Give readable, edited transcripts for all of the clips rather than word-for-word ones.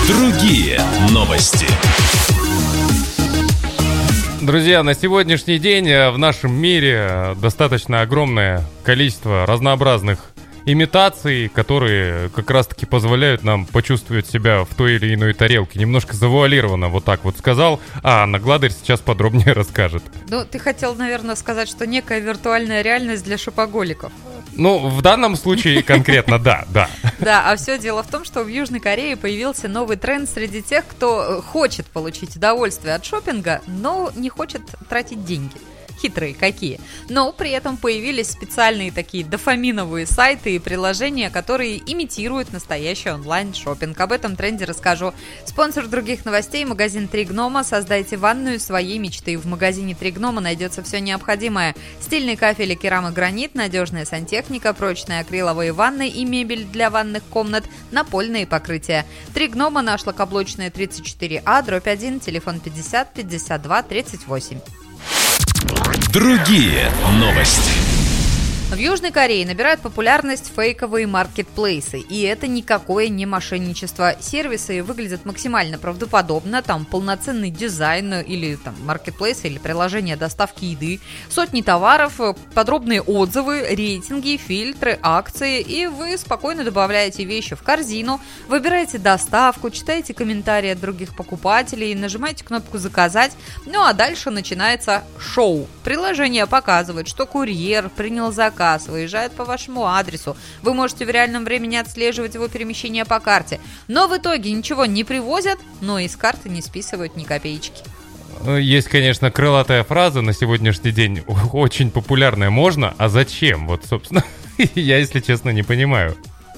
Другие новости. Друзья, на сегодняшний день в нашем мире достаточно огромное количество разнообразных имитаций, которые как раз-таки позволяют нам почувствовать себя в той или иной тарелке. Немножко завуалированно, вот так вот сказал. А Анна Гладырь сейчас подробнее расскажет. Ну, ты хотел, наверное, сказать, что некая виртуальная реальность для шопоголиков. Ну, в данном случае конкретно да. Да, а все дело в том, что в Южной Корее появился новый тренд среди тех, кто хочет получить удовольствие от шопинга, но не хочет тратить деньги. Хитрые какие. Но при этом появились специальные такие дофаминовые сайты и приложения, которые имитируют настоящий онлайн-шопинг. Об этом тренде расскажу. Спонсор других новостей – магазин «Три гнома». Создайте ванную своей мечты. В магазине «Три гнома» найдется все необходимое. Стильный кафель и керамогранит, надежная сантехника, прочные акриловые ванны и мебель для ванных комнат, напольные покрытия. «Три гнома» на Шлакоблочная 34А, дробь 1, телефон 50 52 38. Другие новости. В Южной Корее набирают популярность фейковые маркетплейсы, и это никакое не мошенничество. Сервисы выглядят максимально правдоподобно, там полноценный дизайн или там маркетплейсы или приложение доставки еды, сотни товаров, подробные отзывы, рейтинги, фильтры, акции, и вы спокойно добавляете вещи в корзину, выбираете доставку, читаете комментарии от других покупателей, нажимаете кнопку «Заказать», ну а дальше начинается шоу. Приложение показывает, что курьер принял заказ, выезжает по вашему адресу. Вы можете в реальном времени отслеживать его перемещение по карте. Но в итоге ничего не привозят, но из карты не списывают ни копеечки. Есть, конечно, крылатая фраза на сегодняшний день, очень популярная. Можно, а зачем? Вот, собственно, я, если честно, не понимаю.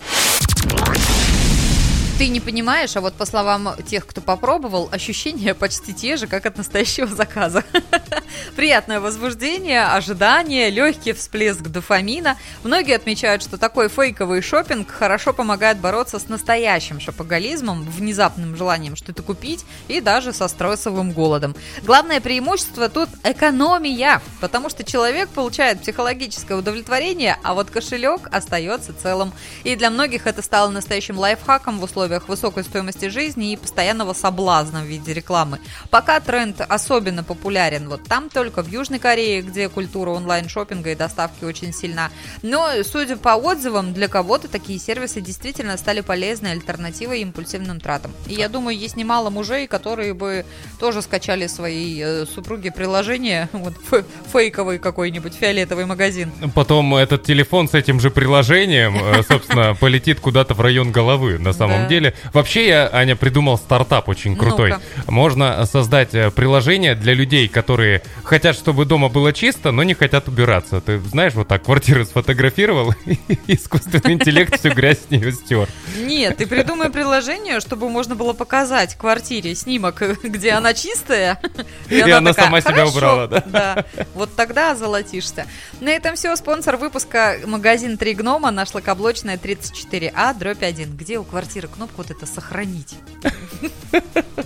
Ты не понимаешь, а вот по словам тех, кто попробовал, ощущения почти те же, как от настоящего заказа. Приятное возбуждение, ожидание, легкий всплеск дофамина. Многие отмечают, что такой фейковый шопинг хорошо помогает бороться с настоящим шопоголизмом, внезапным желанием что-то купить и даже со стрессовым голодом. Главное преимущество тут экономия, потому что человек получает психологическое удовлетворение, а вот кошелек остается целым. И для многих это стало настоящим лайфхаком в условиях высокой стоимости жизни и постоянного соблазна в виде рекламы. Пока тренд особенно популярен вот там, только в Южной Корее, где культура онлайн-шопинга и доставки очень сильна. Но, судя по отзывам, для кого-то такие сервисы действительно стали полезной альтернативой импульсивным тратам. И я думаю, есть немало мужей, которые бы тоже скачали своей супруге приложение, вот фейковый какой-нибудь фиолетовый магазин. Потом этот телефон с этим же приложением, собственно, полетит куда-то в район головы, на самом деле. Вообще я, Аня, придумал стартап очень крутой. Ну-ка. Можно создать приложение для людей, которые хотят, чтобы дома было чисто, но не хотят убираться. Ты знаешь, вот так квартиру сфотографировал, и искусственный интеллект всю грязь с нее стер. Нет, ты придумай приложение, чтобы можно было показать квартире снимок, где она чистая. И она такая, сама себя убрала, да? Да, вот тогда озолотишься. На этом все. Спонсор выпуска — магазин «Три гнома» на Шлакоблочная 34А, дробь 1, где у квартиры кнопка вот это «Сохранить».